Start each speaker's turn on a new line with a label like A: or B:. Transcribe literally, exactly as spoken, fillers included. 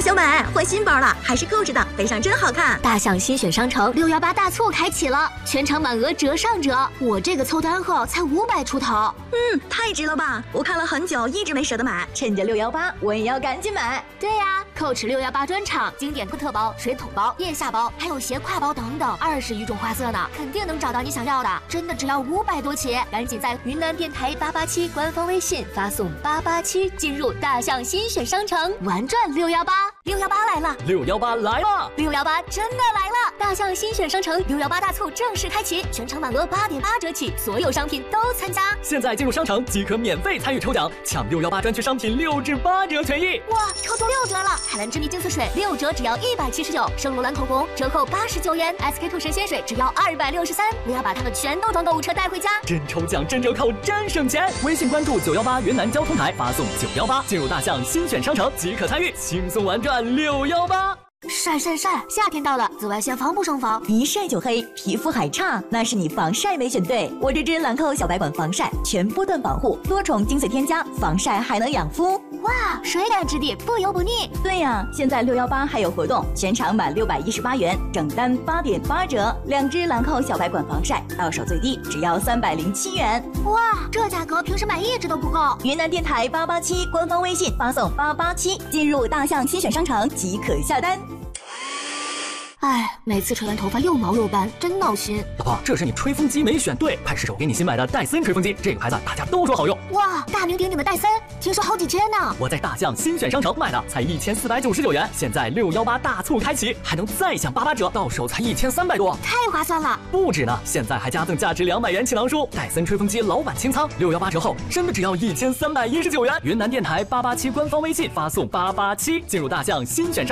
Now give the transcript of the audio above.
A: 小买，换新包了，还是扣着的，背上真好看。
B: 大象新选商城六幺八大促开启了，全场满额折上折。我这个凑单后才五百出头，
A: 嗯，太值了吧！我看了很久，一直没舍得买，趁着六幺八，我也要赶紧买。
B: 对呀、啊、，Coach 六幺八专场，经典特包、水桶包、腋下包，还有斜挎包等等，二十余种花色呢，肯定能找到你想要的。真的只要五百多起，赶紧在云南电台八八七官方微信发送八八七，进入大象新选商城，玩转六幺八。六幺八来了，
C: 六幺八来了，
B: 六幺八真的来了！大象新选商城六幺八大促正式开启，全场满额八点八折起，所有商品都参加。
C: 现在进入商城即可免费参与抽奖，抢六幺八专区商品六至八折权益。
B: 哇，抽中六折了！海蓝之谜净丝水六折只要一百七十九，圣罗兰口红折扣八十九元 ，S K two 神仙水只要二百六十三。我要把它们全都装购物车带回家，
C: 真抽奖真折扣真省钱！微信关注九幺八云南交通台，发送九幺八进入大象新选商城即可参与，轻松玩转六幺八。
B: 晒晒晒！夏天到了，紫外线防不胜防，
A: 一晒就黑，皮肤还差，那是你防晒没选对。我这支兰蔻小白管防晒全波段保护，多重精粹添加，防晒还能养肤。
B: 哇，水感质地，不油不腻。
A: 对呀、啊，现在六幺八还有活动，全场满六百一十八元，整单八点八折，两支兰蔻小白管防晒到手最低只要三百零七元。
B: 哇，这价格平时买一支都不够。
A: 云南电台八八七官方微信发送八八七，进入大象新选商城即可下单。
B: 哎，每次吹完头发又毛又斑，真闹心。
C: 老婆，这是你吹风机没选对，快试手给你新买的戴森吹风机，这个牌子大家都说好用。
B: 哇，大名鼎鼎的戴森，听说好几千呢。
C: 我在大象新选商城买的，才一千四百九十九元，现在六幺八大促开启，还能再享八八折，到手才一千三百多，
B: 太划算了。
C: 不止呢，现在还加赠价值两百元气囊书，戴森吹风机老板清仓，六幺八折后真的只要一千三百一十九元。云南电台八八七官方微信发送八八七，进入大象新选商。